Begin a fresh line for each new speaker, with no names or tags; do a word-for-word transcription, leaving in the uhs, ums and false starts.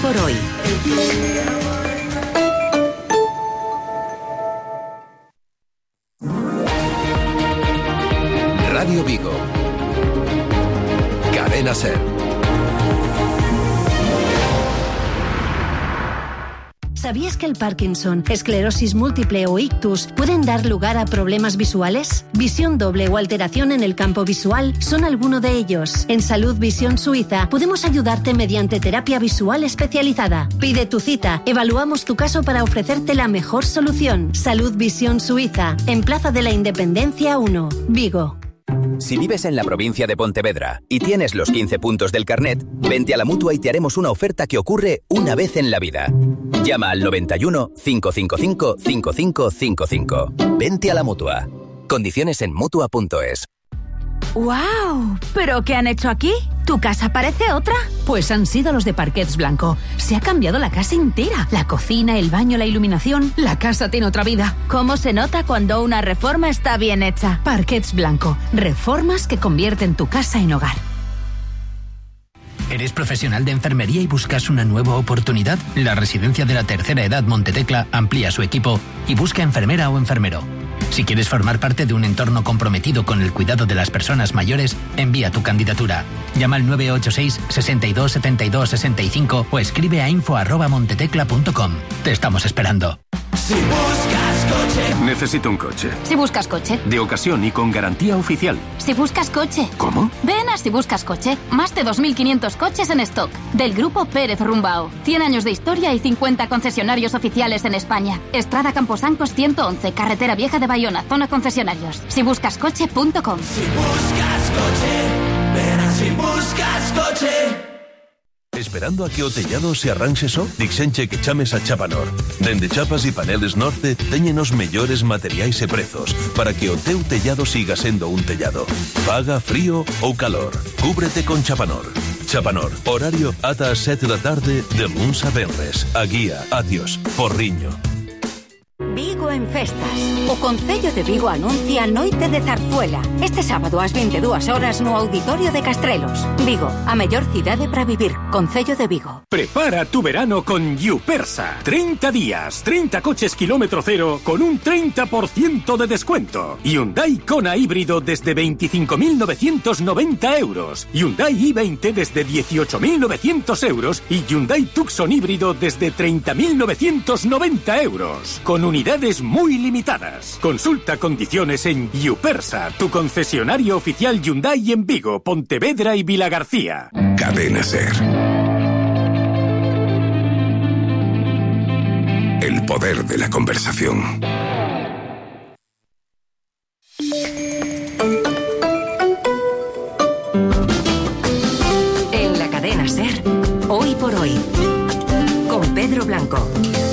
por hoy.
Radio Vigo. Cadena SER.
¿Sabías que el Parkinson, esclerosis múltiple o ictus pueden dar lugar a problemas visuales? Visión doble o alteración en el campo visual son alguno de ellos. En Salud Visión Suiza podemos ayudarte mediante terapia visual especializada. Pide tu cita, evaluamos tu caso para ofrecerte la mejor solución. Salud Visión Suiza, en Plaza de la Independencia uno, Vigo.
Si vives en la provincia de Pontevedra y tienes los quince puntos del carnet, vente a la Mutua y te haremos una oferta que ocurre una vez en la vida. Llama al noventa y uno, cinco cinco cinco, cinco cinco cinco cinco. Vente a la Mutua. Condiciones en Mutua punto es.
¡Guau! ¿Pero qué han hecho aquí? ¿Tu casa parece otra?
Pues han sido los de Parquets Blanco. Se ha cambiado la casa entera. La cocina, el baño, la iluminación. La casa tiene otra vida.
¿Cómo se nota cuando una reforma está bien hecha?
Parquets Blanco. Reformas que convierten tu casa en hogar.
¿Eres profesional de enfermería y buscas una nueva oportunidad? La Residencia de la Tercera Edad Montetecla amplía su equipo y busca enfermera o enfermero. Si quieres formar parte de un entorno comprometido con el cuidado de las personas mayores, envía tu candidatura. Llama al nueve ocho seis, sesenta y dos, setenta y dos, sesenta y cinco o escribe a info arroba montetecla punto com. Te estamos esperando.
Si buscas coche.
Necesito un coche.
Si buscas coche.
De ocasión y con garantía oficial.
Si buscas coche.
¿Cómo?
Ven a Si buscas coche. Más de dos mil quinientos coches en stock. Del grupo Pérez Rumbao. cien años de historia y cincuenta concesionarios oficiales en España. Estrada Camposancos ciento once, Carretera Vieja de Bayona, zona concesionarios. si buscas coche punto com.
Si buscas coche. Ven a Si buscas coche.
Esperando a que o tellado se arranxe só? Dixenche que chames a Chapanor. Dende Chapas e Paneles Norte teñen os mellores materiais e prezos para que o teu tellado siga sendo un tellado. Faga frío ou calor. Cúbrete con Chapanor. Chapanor, horario ata as sete da tarde de luns a venres. A guía, adiós, Porriño.
Vigo en festas. O Concello de Vigo anuncia Noite de Zarzuela. Este sábado ás veintidúas horas no Auditorio de Castrelos. Vigo, a mellor cidade para vivir. Concello de Vigo.
Prepara tu verano con Yupersa. treinta días, treinta coches kilómetro cero con un treinta por ciento de descuento. Hyundai Kona híbrido desde veinticinco mil novecientos noventa euros. Hyundai i veinte desde dieciocho mil novecientos euros. Y Hyundai Tucson híbrido desde treinta mil novecientos noventa euros. Con unidades muy limitadas. Consulta condiciones en Yupersa, tu concesionario oficial Hyundai en Vigo, Pontevedra y Vilagarcía.
Cadena SER. El poder de la conversación.
En la Cadena SER, Hoy por Hoy, con Pedro Blanco.